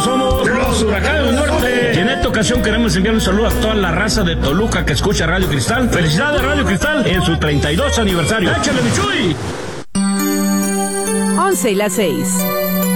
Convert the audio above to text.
nosotros somos los Huracanes del Norte. Y en esta ocasión queremos enviar un saludo a toda la raza de Toluca que escucha Radio Cristal. Felicidades Radio Cristal en su 32 aniversario. ¡Échale, Michuy! 11:06.